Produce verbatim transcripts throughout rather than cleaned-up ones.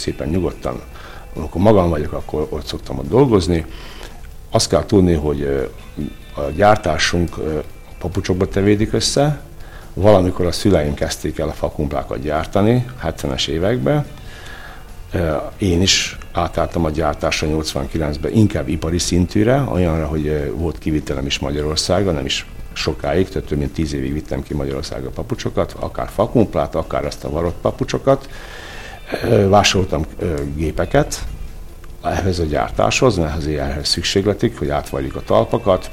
szépen nyugodtan, amikor magam vagyok, akkor ott szoktam ott dolgozni. Azt kell tudni, hogy a gyártásunk papucsokba tevédik össze. Valamikor a szüleim kezdték el a fakumplákat gyártani, hetvenes években. Én is átálltam a gyártásra nyolcvankilencben, inkább ipari szintűre, olyanra, hogy volt kivitelem is Magyarországra, nem is sokáig, tehát több mint tíz évig vittem ki Magyarországra papucsokat, akár fakumplát, akár ezt a varott papucsokat. Vásároltam gépeket ehhez a gyártáshoz, mert ehhez szükségletik, hogy átvarjuk a talpakat.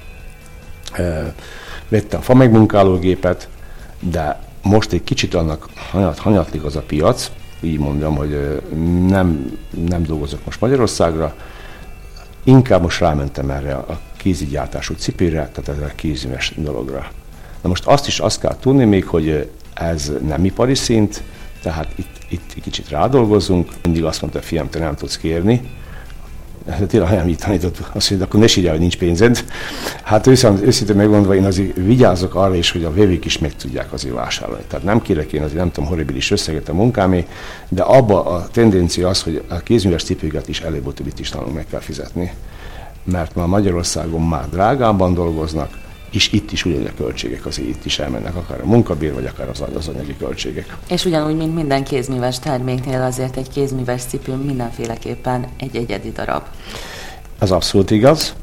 Vettem fa megmunkáló gépet, de most egy kicsit annak hanyat, hanyatlik az a piac, így mondjam, hogy nem, nem dolgozok most Magyarországra, inkább most rámentem erre a kézigyártású cipőre, tehát erre a kézműves dologra. Na most azt is azt kell tudni még, hogy ez nem ipari szint, tehát itt, itt kicsit rádolgozunk. Mindig azt mondta a fiam, te nem tudsz kérni. Tényleg olyan így tanított, azt mondja, akkor ne sírjál, hogy nincs pénzed. Hát őszintén, őszintén megmondva, én azért vigyázok arra is, hogy a vevők is meg tudják azért vásárolni. Tehát nem kérek én azért nem tudom horribilis összeget a munkámé, de abba a tendencia az, hogy a kézműves cipőket is előbb-utóbb itt is nálunk meg kell fizetni. Mert ma Magyarországon már drágában dolgoznak, és itt is ugyanúgy a költségek azért itt is elmennek, akár a munkabér, vagy akár az, az anyagi költségek. És ugyanúgy, mint minden kézműves terméknél, azért egy kézműves cipő mindenféleképpen egy egyedi darab. Ez abszolút igaz.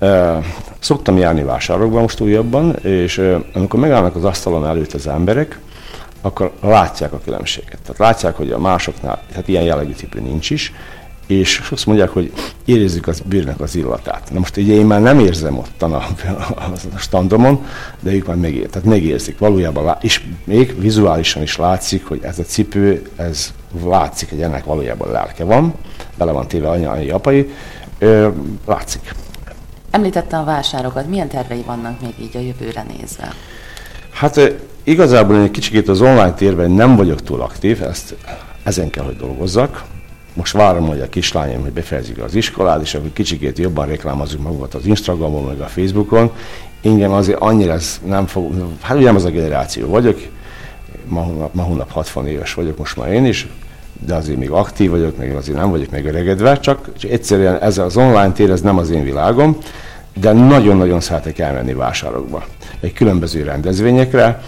Szoktam járni vásárokba most újabban, és amikor megállnak az asztalon előtt az emberek, akkor látják a különbséget. Tehát látják, hogy a másoknál, tehát ilyen jellegű cipő nincs is, és azt mondják, hogy érezzük az bőrnek az illatát. Na most ugye én már nem érzem ottan a, a standomon, de ők már megérzik, tehát megérzik. Valójában, és még vizuálisan is látszik, hogy ez a cipő, ez látszik, hogy ennek valójában lelke van, bele van téve anyai, apai, ö, látszik. Említette a vásárokat, milyen tervei vannak még így a jövőre nézve? Hát igazából én egy kicsit az online térben nem vagyok túl aktív, ezt, ezen kell, hogy dolgozzak. Most várom, hogy a kislányom, hogy befejezik az iskolát, és akkor kicsikét jobban reklámozzuk magunkat az Instagramon, meg a Facebookon. Engem azért annyira ez nem fog, hát ugye nem az a generáció vagyok, ma hónap, ma hónap hatvan éves vagyok most már én is, de azért még aktív vagyok, meg azért nem vagyok még öregedve, csak egyszerűen ez az online tér, ez nem az én világom, de nagyon-nagyon szeretek elmenni vásárokba, egy különböző rendezvényekre,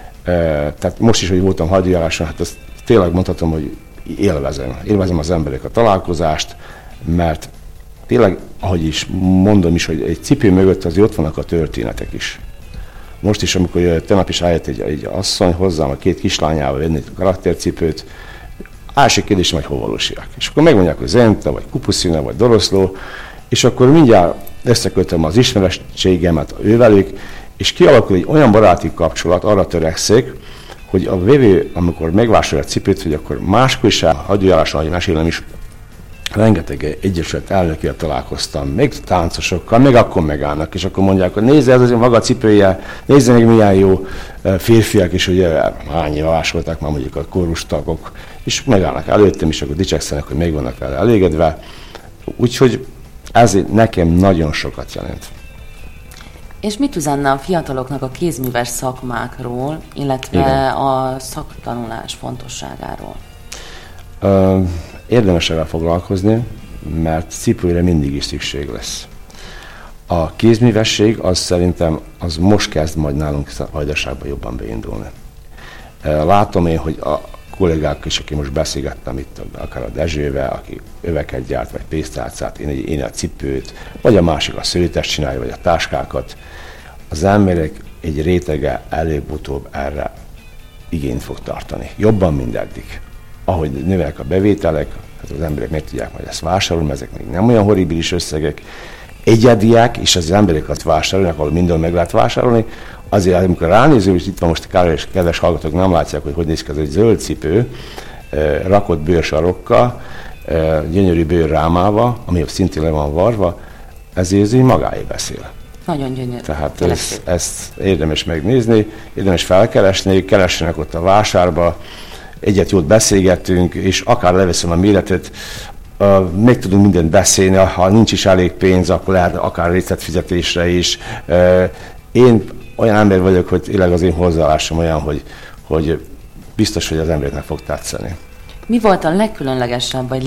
tehát most is, hogy voltam hagyjáráson, hát azt tényleg mondhatom, hogy élvezem. Élvezem az emberek a találkozást, mert tényleg, ahogy is mondom is, hogy egy cipő mögött azért ott vannak a történetek is. Most is, amikor tegnap is eljött egy, egy asszony hozzám, a két kislányával venni a karaktercipőt, első kérdésem, hogy hol valósiak. És akkor megmondják, hogy Zenta, vagy Kupuszina, vagy Doroszló, és akkor mindjárt összekötöm az ismerettségemet ővelük, és kialakul egy olyan baráti kapcsolat, arra törekszik, hogy a vevő, amikor megvásárol a cipőt, hogy akkor máskor is hagyójáráson, ahogy mesélem is, rengeteg egyesület elnökével találkoztam, még táncosokkal, még akkor megállnak, és akkor mondják, hogy nézze, ez az maga a cipője, nézze meg milyen jó férfiak is, ugye hány éve vásárolták már mondjuk a kórustagok, és megállnak előttem, és akkor dicsekszenek, hogy még vannak vele elégedve. Úgyhogy ez nekem nagyon sokat jelent. És mit üzenne a fiataloknak a kézműves szakmákról, illetve igen, a szaktanulás fontosságáról? Uh, érdemes ezzel foglalkozni, mert cipőre mindig is szükség lesz. A kézművesség az szerintem az most kezd majd nálunk Vajdaságban jobban beindulni. Uh, látom én, hogy a kollégák is, aki most beszélgettem itt, akár a Dezsővel, aki öveket gyárt, vagy pénztárcát, én, én a cipőt, vagy a másik a szőtest csinálja, vagy a táskákat, az emberek egy rétege előbb-utóbb erre igényt fog tartani. Jobban, mint eddig. Ahogy növelnek a bevételek, hát az emberek meg tudják majd ezt vásárolni, mert ezek még nem olyan horribilis összegek. Egyediek, és az embereket vásárolnak, ahol minden meg lehet vásárolni, azért, amikor ránézünk, és itt van most a kedves hallgatók, nem látják, hogy hogy néz ki, ez egy zöld cipő, rakott bőrsarokkal, gyönyörű bőrrámával, ami szintén le van varva, ezért ez így magáé beszél. Nagyon gyönyörű. Tehát ezt, ezt érdemes megnézni, érdemes felkeresni, keressenek ott a vásárba, egyet jót beszélgetünk, és akár leveszem a méretet, Uh, meg tudunk mindent beszélni, ha nincs is elég pénz, akkor lehet akár részletfizetésre is. Uh, én olyan ember vagyok, hogy tényleg az én hozzáállásom olyan, hogy, hogy biztos, hogy az embereknek fog tetszeni. Mi volt a legkülönlegesebb, vagy